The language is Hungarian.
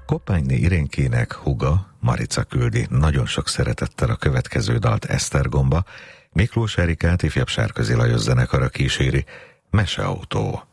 Koppányné Irénkének húga, Marica küldi nagyon sok szeretettel a következő dalt Esztergomba, Miklós Erikát ifjabb Sárközi Lajos zenekara kíséri, Meseautó.